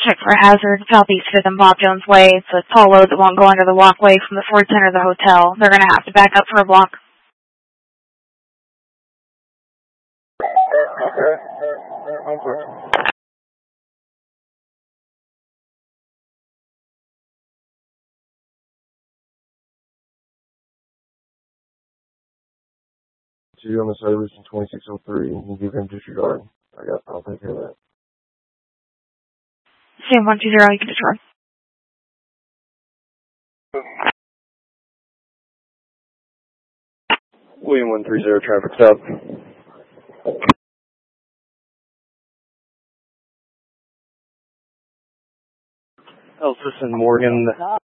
check for hazard southeast 5th and Bob Jones Way. It's a tall load that won't go under the walkway from the Ford Center to the hotel. They're going to have to back up for a block. You on the service in 2603, and you give him disregard. I'll take care of that. Sam 120, you can disregard. William 130, traffic stop. Elsis and Morgan.